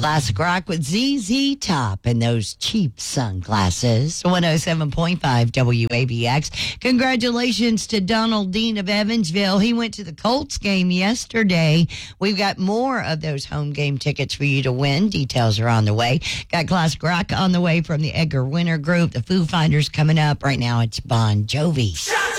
Classic rock with ZZ Top and those cheap sunglasses. 107.5 WABX. Congratulations to Donald Dean of Evansville. He went to the Colts game yesterday. We've got more of those home game tickets for you to win. Details are on the way. Got classic rock on the way from the Edgar Winter Group. The Foo Fighters coming up. Right now it's Bon Jovi.